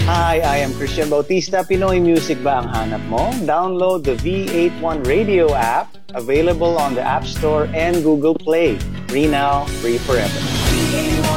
Hi, I am Christian Bautista. Pinoy music ba ang hanap mo? Download the V81 Radio app, available on the App Store and Google Play. Free now, free forever.